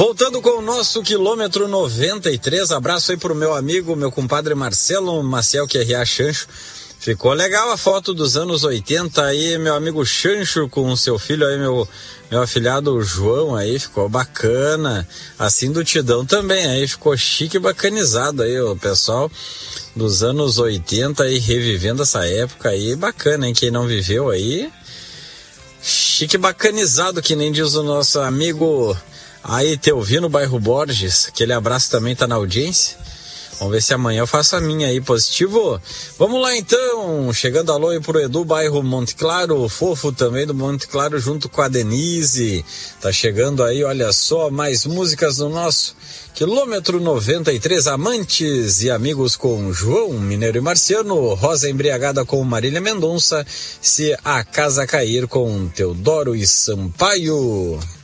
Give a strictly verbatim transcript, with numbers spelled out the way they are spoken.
Voltando com o nosso quilômetro noventa e três, abraço aí pro meu amigo, meu compadre Marcelo Maciel, que é Ria Chancho. Ficou legal a foto dos anos oitenta aí, meu amigo Chancho com o seu filho aí, meu, meu afilhado João aí, ficou bacana. Assim do Tidão também, aí ficou chique e bacanizado aí, o pessoal dos anos oitenta aí, revivendo essa época aí, bacana, hein? Quem não viveu aí, chique e bacanizado, que nem diz o nosso amigo aí, Teovino, bairro Borges. Aquele abraço também tá na audiência. Vamos ver se amanhã eu faço a minha aí, positivo. Vamos lá então, chegando alô aí pro Edu, bairro Monte Claro, fofo também do Monte Claro, junto com a Denise. Tá chegando aí, olha só, mais músicas no nosso quilômetro noventa e três, amantes e amigos com João Mineiro e Marciano, Rosa Embriagada com Marília Mendonça, Se a Casa Cair com Teodoro e Sampaio.